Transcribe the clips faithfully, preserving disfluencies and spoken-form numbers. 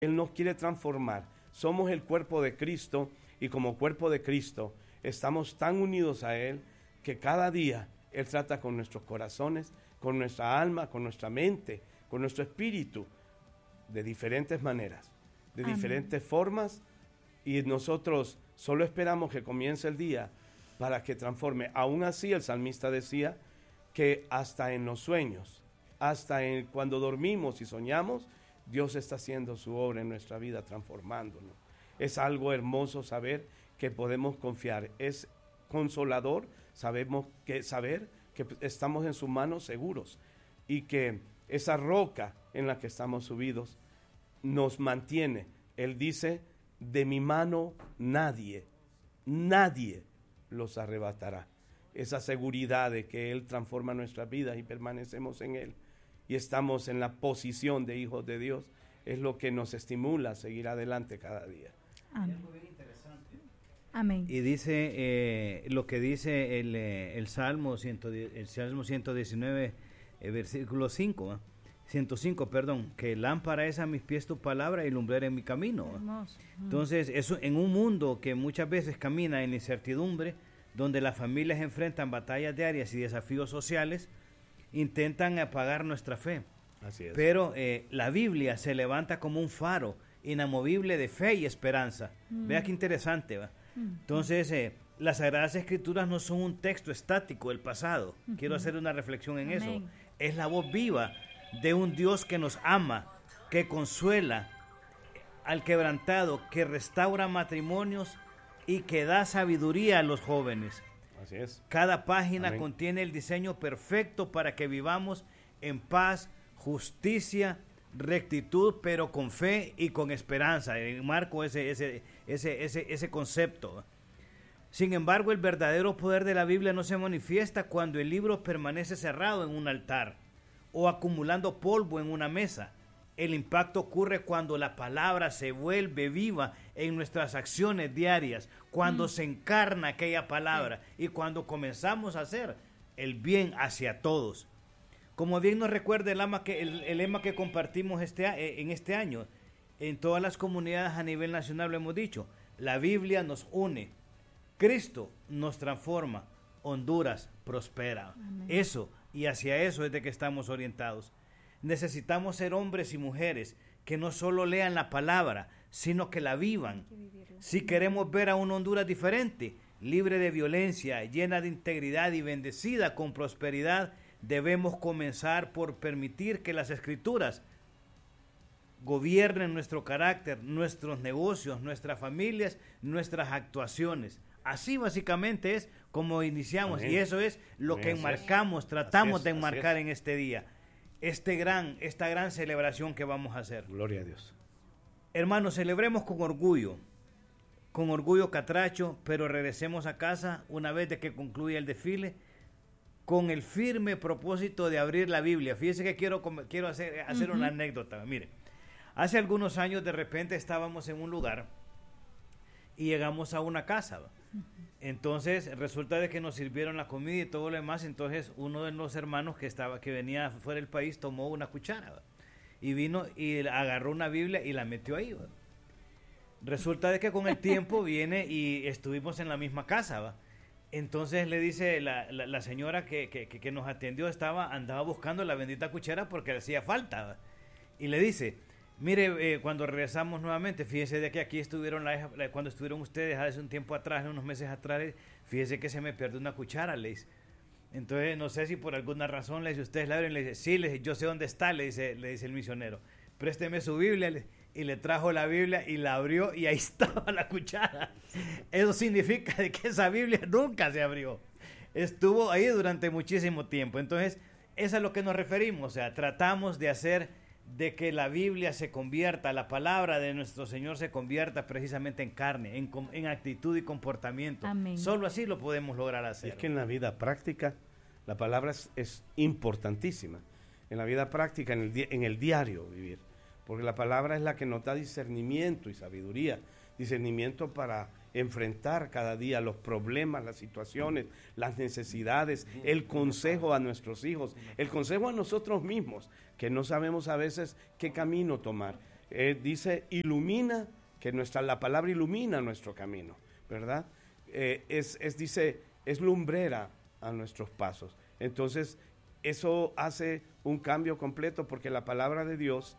Él nos quiere transformar. Somos el cuerpo de Cristo y como cuerpo de Cristo estamos tan unidos a Él que cada día Él trata con nuestros corazones, con nuestra alma, con nuestra mente, con nuestro espíritu, de diferentes maneras, de Amén. Diferentes formas, y nosotros solo esperamos que comience el día para que transforme. Aún así, el salmista decía que hasta en los sueños, hasta en cuando dormimos y soñamos, Dios está haciendo su obra en nuestra vida, transformándonos. Es algo hermoso saber que podemos confiar. Es consolador, sabemos que, saber que estamos en sus manos seguros y que esa roca en la que estamos subidos nos mantiene. Él dice, de mi mano nadie, nadie los arrebatará. Esa seguridad de que Él transforma nuestras vidas y permanecemos en Él y estamos en la posición de hijos de Dios, es lo que nos estimula a seguir adelante cada día. Amén. Amén. Y dice eh, lo que dice el, eh, el Salmo ciento, el Salmo ciento diecinueve, eh, versículo cinco, ¿eh? ciento cinco, perdón, que lámpara es a mis pies tu palabra y lumbrera en mi camino. Hermoso. Entonces, eso en un mundo que muchas veces camina en incertidumbre, donde las familias enfrentan batallas diarias y desafíos sociales, intentan apagar nuestra fe. Así es. Pero eh, la Biblia se levanta como un faro inamovible de fe y esperanza. Mm. Vea qué interesante, ¿va? Mm. Entonces, eh, las Sagradas Escrituras no son un texto estático del pasado. Mm-hmm. Quiero hacer una reflexión en Amén. Eso. Es la voz viva de un Dios que nos ama, que consuela al quebrantado, que restaura matrimonios y que da sabiduría a los jóvenes. Así es. Cada página Amén. Contiene el diseño perfecto para que vivamos en paz, justicia, rectitud, pero con fe y con esperanza. Marco ese, ese, ese, ese, ese concepto. Sin embargo, el verdadero poder de la Biblia no se manifiesta cuando el libro permanece cerrado en un altar o acumulando polvo en una mesa. El impacto ocurre cuando la palabra se vuelve viva en nuestras acciones diarias, cuando mm. se encarna aquella palabra sí. y cuando comenzamos a hacer el bien hacia todos. Como bien nos recuerda el lema que, el, el lema que compartimos este, en este año, en todas las comunidades a nivel nacional lo hemos dicho, la Biblia nos une, Cristo nos transforma, Honduras prospera. Amén. Eso, y hacia eso es de que estamos orientados. Necesitamos ser hombres y mujeres que no solo lean la palabra, sino que la vivan. Si queremos ver a una Honduras diferente, libre de violencia, llena de integridad y bendecida con prosperidad, debemos comenzar por permitir que las Escrituras gobiernen nuestro carácter, nuestros negocios, nuestras familias, nuestras actuaciones. Así básicamente es como iniciamos. Amén. Y eso es lo Amén. Que enmarcamos, tratamos es, de enmarcar en este día. Este gran, esta gran celebración que vamos a hacer. Gloria a Dios. Hermanos, celebremos con orgullo, con orgullo catracho, pero regresemos a casa una vez de que concluya el desfile, con el firme propósito de abrir la Biblia. Fíjese que quiero, quiero hacer, hacer uh-huh. una anécdota. Mire, hace algunos años de repente estábamos en un lugar y llegamos a una casa. Uh-huh. Entonces resulta de que nos sirvieron la comida y todo lo demás. Entonces uno de los hermanos que estaba que venía fuera del país tomó una cuchara, ¿va? Y vino y agarró una Biblia y la metió ahí, ¿va? Resulta de que con el tiempo viene y estuvimos en la misma casa, ¿va? Entonces le dice la, la, la señora que, que, que nos atendió, estaba andaba buscando la bendita cuchara porque le hacía falta, ¿va? Y le dice, mire, eh, cuando regresamos nuevamente, fíjese de que aquí estuvieron, la, la, cuando estuvieron ustedes hace un tiempo atrás, unos meses atrás, fíjese que se me perdió una cuchara, le dice. Entonces, no sé si por alguna razón le dice, ustedes la abren, le dice, sí, le dice, yo sé dónde está, le dice, le dice el misionero, présteme su Biblia, le, y le trajo la Biblia y la abrió y ahí estaba la cuchara. Eso significa de que esa Biblia nunca se abrió. Estuvo ahí durante muchísimo tiempo. Entonces, eso es a lo que nos referimos, o sea, tratamos de hacer de que la Biblia se convierta, la palabra de nuestro Señor se convierta precisamente en carne, en, en actitud y comportamiento. Amén. Solo así lo podemos lograr hacer. Y es que en la vida práctica la palabra es, es importantísima. En la vida práctica, en el, di- en el diario vivir. Porque la palabra es la que nos da discernimiento y sabiduría. Discernimiento para enfrentar cada día los problemas, las situaciones, las necesidades, el consejo a nuestros hijos, el consejo a nosotros mismos, que no sabemos a veces qué camino tomar. Eh, dice ilumina, que nuestra, la palabra ilumina nuestro camino, ¿verdad? Eh, es, es, dice, es lumbrera a nuestros pasos. Entonces, eso hace un cambio completo porque la palabra de Dios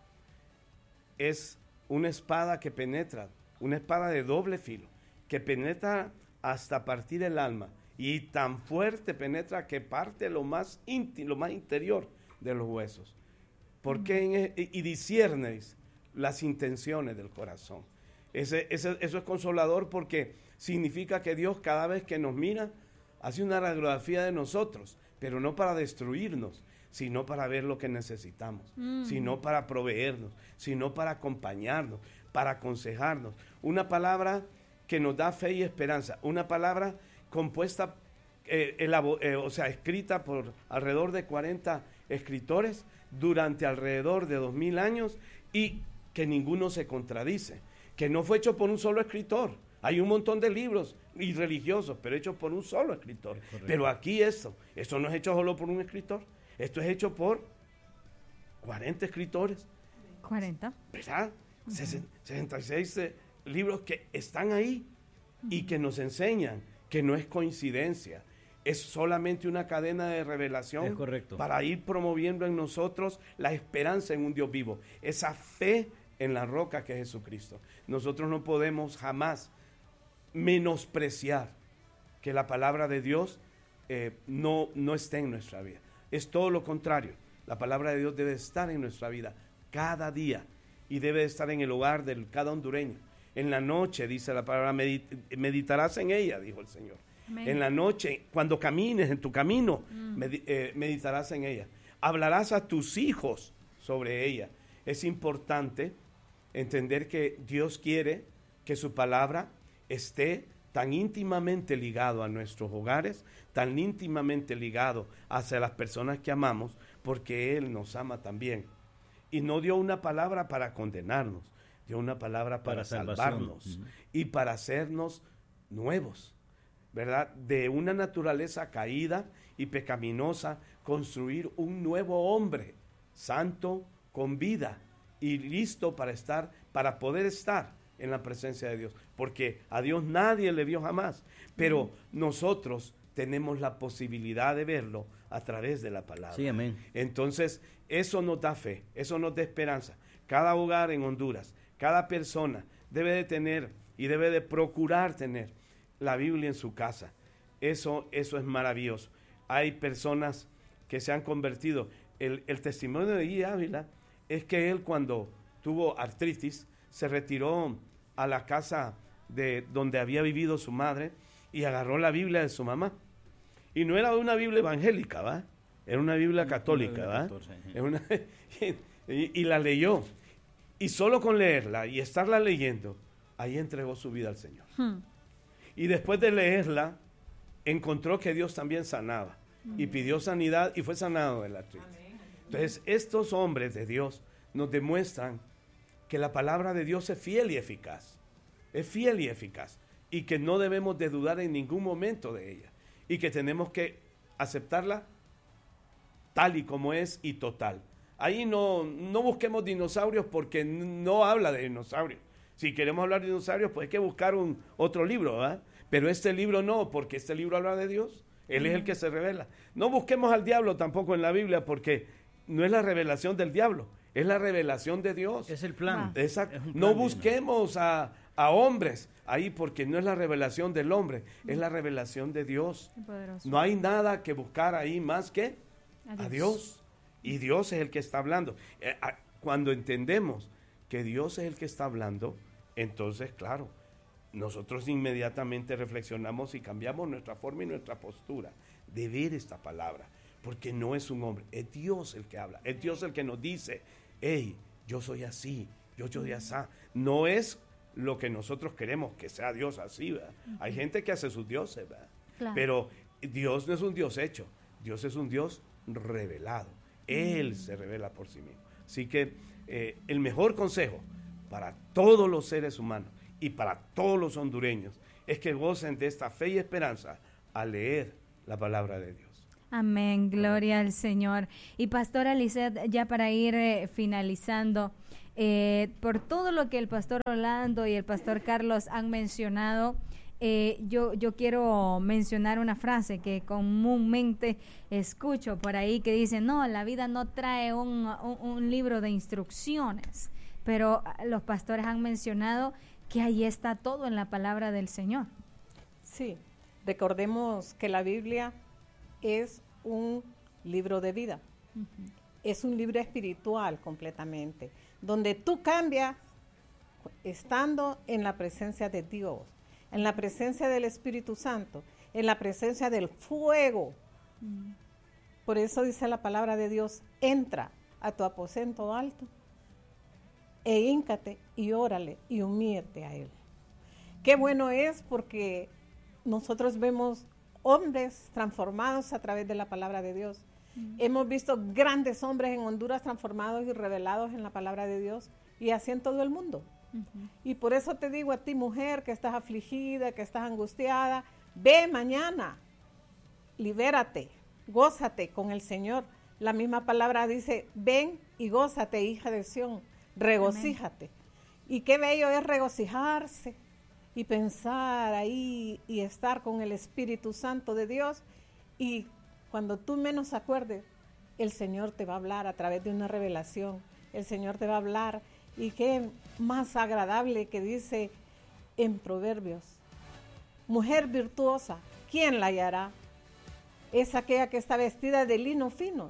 es una espada que penetra, una espada de doble filo, que penetra hasta partir el alma y tan fuerte penetra que parte lo más íntimo, lo más interior de los huesos. Porque en, y disciernes las intenciones del corazón. Ese, ese, eso es consolador porque significa que Dios cada vez que nos mira hace una radiografía de nosotros, pero no para destruirnos, sino para ver lo que necesitamos, mm. sino para proveernos, sino para acompañarnos, para aconsejarnos. Una palabra que nos da fe y esperanza, una palabra compuesta, eh, elabo, eh, o sea, escrita por alrededor de cuarenta escritores durante alrededor de dos mil años y que ninguno se contradice, que no fue hecho por un solo escritor. Hay un montón de libros y religiosos, pero hechos por un solo escritor. Correcto. Pero aquí esto, esto no es hecho solo por un escritor, esto es hecho por cuarenta escritores. cuarenta. ¿Verdad? Uh-huh. sesenta y seis eh, libros que están ahí uh-huh. y que nos enseñan que no es coincidencia, es solamente una cadena de revelación para ir promoviendo en nosotros la esperanza en un Dios vivo, esa fe en la roca que es Jesucristo. Nosotros no podemos jamás menospreciar que la palabra de Dios eh, no, no esté en nuestra vida. Es todo lo contrario. La palabra de Dios debe estar en nuestra vida cada día y debe estar en el hogar de cada hondureño. En la noche, dice la palabra, medit- meditarás en ella, dijo el Señor. Amén. En la noche, cuando camines en tu camino, mm. med- eh, meditarás en ella. Hablarás a tus hijos sobre ella. Es importante entender que Dios quiere que su palabra esté tan íntimamente ligado a nuestros hogares, tan íntimamente ligado hacia las personas que amamos, porque Él nos ama también. Y no dio una palabra para condenarnos, dio una palabra para, para salvarnos uh-huh. y para hacernos nuevos, ¿verdad? De una naturaleza caída y pecaminosa, construir un nuevo hombre, santo, con vida y listo para estar, para poder estar en la presencia de Dios, porque a Dios nadie le vio jamás, pero uh-huh. nosotros tenemos la posibilidad de verlo a través de la palabra. Sí, amén. Entonces, eso nos da fe, eso nos da esperanza. Cada hogar en Honduras, cada persona debe de tener y debe de procurar tener la Biblia en su casa. Eso, eso es maravilloso. Hay personas que se han convertido. El, el testimonio de Guy Ávila es que él, cuando tuvo artritis, se retiró a la casa de donde había vivido su madre y agarró la Biblia de su mamá. Y no era una Biblia evangélica, ¿va? Era una Biblia católica, ¿va? Una, y, y la leyó. Y solo con leerla y estarla leyendo, ahí entregó su vida al Señor. Hmm. Y después de leerla, encontró que Dios también sanaba. Hmm. Y pidió sanidad y fue sanado de la artritis. Entonces, estos hombres de Dios nos demuestran que la palabra de Dios es fiel y eficaz. Es fiel y eficaz. Y que no debemos de dudar en ningún momento de ella. Y que tenemos que aceptarla tal y como es y total. Ahí no, no busquemos dinosaurios porque no habla de dinosaurios. Si queremos hablar de dinosaurios, pues hay que buscar un otro libro, ¿verdad? Pero este libro no, porque este libro habla de Dios. Él es el que se revela. No busquemos al diablo tampoco en la Biblia porque no es la revelación del diablo, es la revelación de Dios. Es el plan. Exacto. Es un plan no busquemos a, a hombres ahí porque no es la revelación del hombre, es la revelación de Dios. No hay nada que buscar ahí más que a Dios. A Dios. Y Dios es el que está hablando. Eh, a, cuando entendemos que Dios es el que está hablando, entonces, claro, nosotros inmediatamente reflexionamos y cambiamos nuestra forma y nuestra postura de ver esta palabra. Porque no es un hombre, es Dios el que habla, es Dios el que nos dice, hey, yo soy así, yo soy así. No es lo que nosotros queremos que sea Dios así, ¿verdad? Uh-huh. Hay gente que hace sus dioses, ¿verdad? Claro. Pero Dios no es un Dios hecho, Dios es un Dios revelado. Él uh-huh. se revela por sí mismo. Así que eh, el mejor consejo para todos los seres humanos y para todos los hondureños es que gocen de esta fe y esperanza al leer la palabra de Dios. Amén, gloria al Señor. Y Pastora Lisette, ya para ir eh, finalizando, eh, por todo lo que el Pastor Rolando y el Pastor Carlos han mencionado, eh, yo, yo quiero mencionar una frase que comúnmente escucho por ahí que dice, no, la vida no trae un, un, un libro de instrucciones, pero los pastores han mencionado que ahí está todo en la palabra del Señor. Sí, recordemos que la Biblia es un libro de vida, uh-huh. Es un libro espiritual completamente, donde tú cambias estando en la presencia de Dios, en la presencia del Espíritu Santo, en la presencia del fuego. Uh-huh. Por eso dice la palabra de Dios, entra a tu aposento alto e híncate y órale y humíllate a Él. Qué bueno es porque nosotros vemos hombres transformados a través de la palabra de Dios. Mm. Hemos visto grandes hombres en Honduras transformados y revelados en la palabra de Dios y así en todo el mundo. Uh-huh. Y por eso te digo a ti, mujer, que estás afligida, que estás angustiada, ve mañana, libérate, gózate con el Señor. La misma palabra dice, ven y gózate, hija de Sión, regocíjate. Amén. Y qué bello es regocijarse y pensar ahí y estar con el Espíritu Santo de Dios, y cuando tú menos acuerdes, el Señor te va a hablar a través de una revelación, el Señor te va a hablar, y qué más agradable que dice en Proverbios, mujer virtuosa, ¿quién la hallará? Es aquella que está vestida de lino fino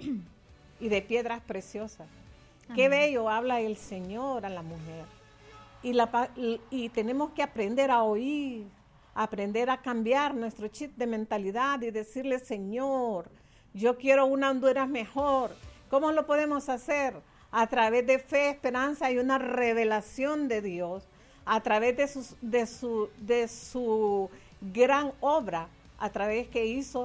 y de piedras preciosas. Amén. Qué bello habla el Señor a la mujer. Y, la, y, y tenemos que aprender a oír, aprender a cambiar nuestro chip de mentalidad y decirle, Señor, yo quiero una Honduras mejor. ¿Cómo lo podemos hacer? A través de fe, esperanza y una revelación de Dios, a través de, sus, de, su, de su gran obra, a través que hizo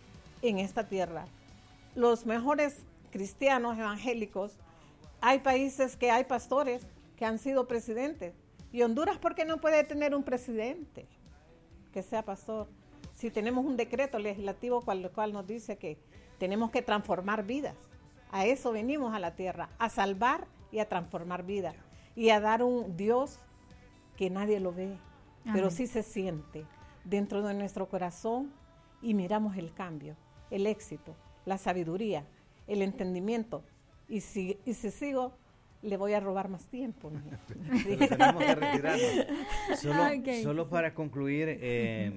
en esta tierra. Los mejores cristianos evangélicos, hay países que hay pastores que han sido presidentes. Y Honduras, ¿por qué no puede tener un presidente que sea pastor? Si tenemos un decreto legislativo cual, cual nos dice que tenemos que transformar vidas. A eso venimos a la tierra, a salvar y a transformar vidas. Y a dar un Dios que nadie lo ve, Amén. Pero sí se siente dentro de nuestro corazón, y miramos el cambio, el éxito, la sabiduría, el entendimiento. Y si, y si sigo, le voy a robar más tiempo. Sí. Tenemos que retirarnos. Solo, okay. solo para concluir, eh,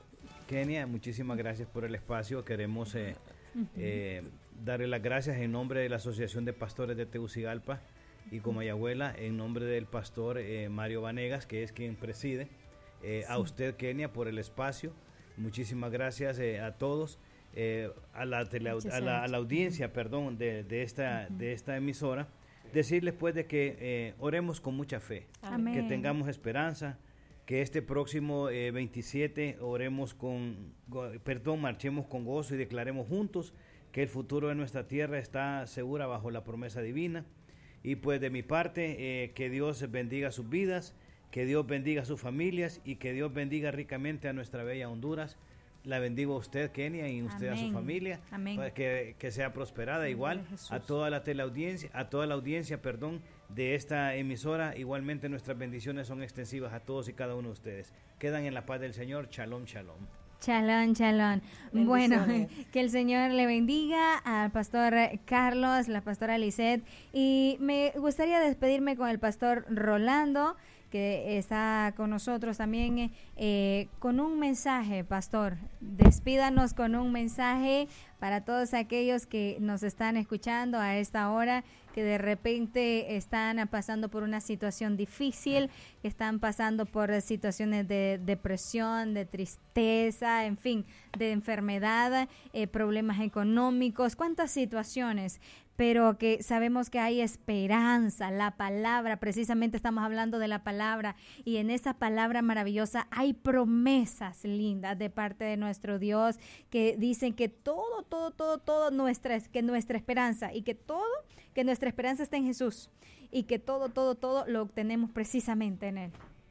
Kenia, muchísimas gracias por el espacio. Queremos eh, uh-huh. eh, darle las gracias en nombre de la Asociación de Pastores de Tegucigalpa y Comayagüela, en nombre del pastor eh, Mario Vanegas, que es quien preside. Eh, sí. A usted, Kenia, por el espacio. Muchísimas gracias eh, a todos. Eh, a, la tele, a, la, a la audiencia, uh-huh. perdón, de, de, esta, uh-huh. de esta emisora. Decirles pues de que eh, oremos con mucha fe, Amén. Que tengamos esperanza, que este próximo eh, veintisiete oremos con, go, perdón, marchemos con gozo y declaremos juntos que el futuro de nuestra tierra está segura bajo la promesa divina. Y pues de mi parte, eh, que Dios bendiga sus vidas, que Dios bendiga sus familias y que Dios bendiga ricamente a nuestra bella Honduras. La bendigo a usted, Kenia, y usted Amén. A su familia, Amén. Que, que sea prosperada. Amén. Igual a toda la teleaudiencia, a toda la audiencia, perdón, de esta emisora. Igualmente nuestras bendiciones son extensivas a todos y cada uno de ustedes. Quedan en la paz del Señor. Shalom, shalom. Shalom, shalom. Bueno, que el Señor le bendiga al pastor Carlos, la pastora Lisette, y me gustaría despedirme con el pastor Rolando, que está con nosotros también, eh, con un mensaje, pastor. Despídanos con un mensaje para todos aquellos que nos están escuchando a esta hora, que de repente están pasando por una situación difícil, que están pasando por situaciones de depresión, de tristeza, en fin, de enfermedad, eh, problemas económicos, cuántas situaciones, pero que sabemos que hay esperanza, la palabra, precisamente estamos hablando de la palabra, y en esa palabra maravillosa hay promesas lindas de parte de nuestro Dios, que dicen que todo, todo, todo, todo nuestra, que nuestra esperanza, y que todo, que nuestra esperanza está en Jesús, y que todo, todo, todo lo obtenemos precisamente en Él.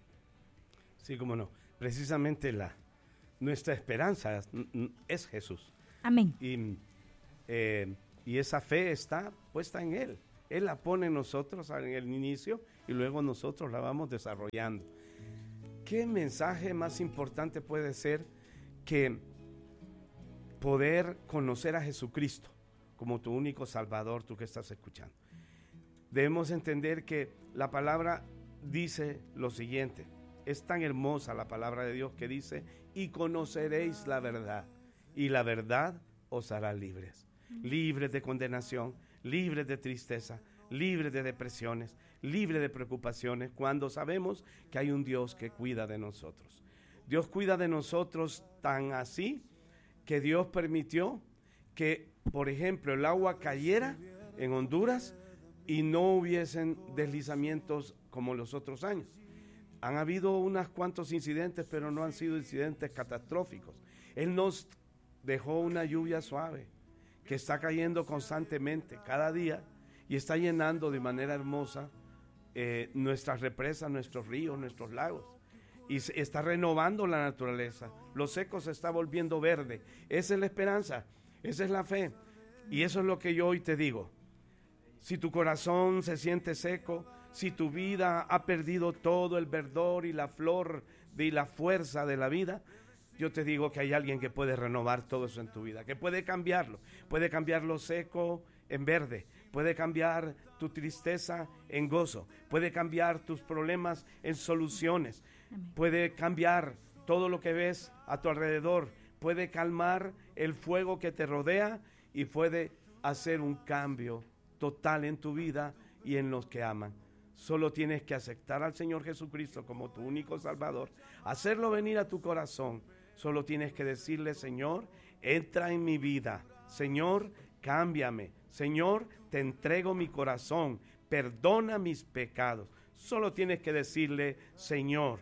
Sí, cómo no, precisamente la, nuestra esperanza es Jesús. Amén. Y eh, y esa fe está puesta en Él. Él la pone en nosotros en el inicio y luego nosotros la vamos desarrollando. ¿Qué mensaje más importante puede ser que poder conocer a Jesucristo como tu único Salvador, tú que estás escuchando? Debemos entender que la palabra dice lo siguiente. Es tan hermosa la palabra de Dios que dice: y conoceréis la verdad, y la verdad os hará libres. Libres de condenación, libres de tristeza, libres de depresiones, libres de preocupaciones, cuando sabemos que hay un Dios que cuida de nosotros. Dios cuida de nosotros tan así que Dios permitió que, por ejemplo, el agua cayera en Honduras y no hubiesen deslizamientos como los otros años. Han habido unos cuantos incidentes, pero no han sido incidentes catastróficos. Él nos dejó una lluvia suave que está cayendo constantemente cada día y está llenando de manera hermosa eh, nuestras represas, nuestros ríos, nuestros lagos. Y se está renovando la naturaleza. Lo seco se está volviendo verde. Esa es la esperanza, esa es la fe. Y eso es lo que yo hoy te digo. Si tu corazón se siente seco, si tu vida ha perdido todo el verdor y la flor y la fuerza de la vida, yo te digo que hay alguien que puede renovar todo eso en tu vida, que puede cambiarlo, puede cambiar lo seco en verde, puede cambiar tu tristeza en gozo, puede cambiar tus problemas en soluciones, Amén. Puede cambiar todo lo que ves a tu alrededor, puede calmar el fuego que te rodea y puede hacer un cambio total en tu vida y en los que aman. Solo tienes que aceptar al Señor Jesucristo como tu único Salvador, hacerlo venir a tu corazón. Solo tienes que decirle: Señor, entra en mi vida. Señor, cámbiame. Señor, te entrego mi corazón. Perdona mis pecados. Solo tienes que decirle: Señor,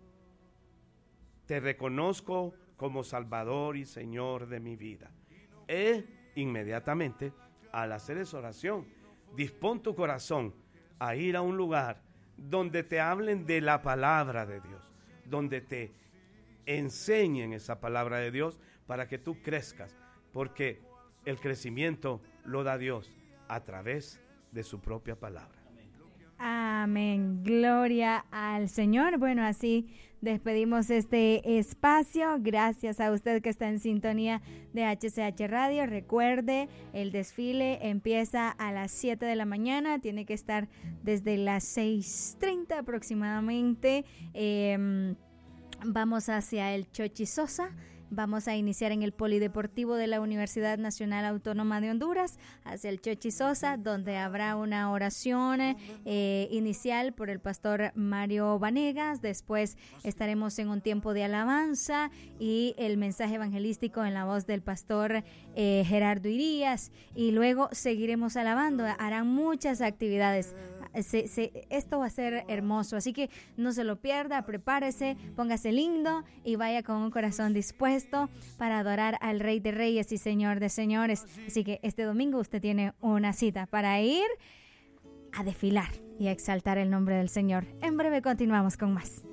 te reconozco como Salvador y Señor de mi vida. E inmediatamente, al hacer esa oración, dispón tu corazón a ir a un lugar donde te hablen de la palabra de Dios, donde te enseñen esa palabra de Dios para que tú crezcas, porque el crecimiento lo da Dios a través de su propia palabra. Amén, gloria al Señor. Bueno, así despedimos este espacio. Gracias a usted que está en sintonía de H C H Radio. Recuerde, el desfile empieza a las siete de la mañana, tiene que estar desde las seis treinta aproximadamente. Eh, vamos hacia el Chochi Sosa. Vamos a iniciar en el Polideportivo de la Universidad Nacional Autónoma de Honduras, hacia el Chochi Sosa, donde habrá una oración eh, inicial por el pastor Mario Vanegas. Después estaremos en un tiempo de alabanza y el mensaje evangelístico en la voz del pastor eh, Gerardo Irías. Y luego seguiremos alabando. Harán muchas actividades. Se, se, esto va a ser hermoso, así que no se lo pierda, prepárese, póngase lindo y vaya con un corazón dispuesto para adorar al Rey de Reyes y Señor de Señores. Así que este domingo usted tiene una cita para ir a desfilar y a exaltar el nombre del Señor. En breve continuamos con más.